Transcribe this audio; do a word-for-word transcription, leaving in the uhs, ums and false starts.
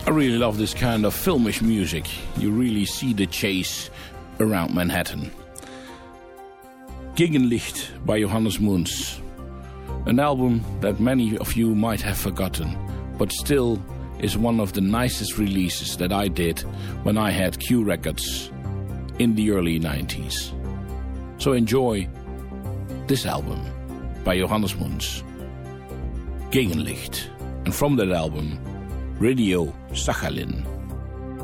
I really love this kind of filmish music. You really see the chase around Manhattan. Gegenlicht by Johannes Moons. An album that many of you might have forgotten, but still is one of the nicest releases that I did when I had Q Records in the early nineties. So enjoy this album by Johannes Moons, Gegenlicht. And from that album, Radio Sakhalin.